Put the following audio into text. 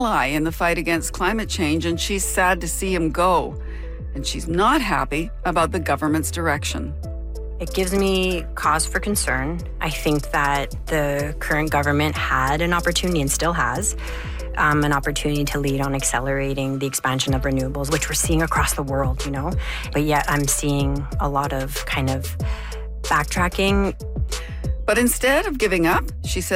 ally in the fight against climate change, and she's sad to see him go. And she's not happy about the government's direction. It gives me cause for concern. I think that the current government had an opportunity and still has an opportunity to lead on accelerating the expansion of renewables, which we're seeing across the world, But yet I'm seeing a lot of kind of backtracking. But instead of giving up, she says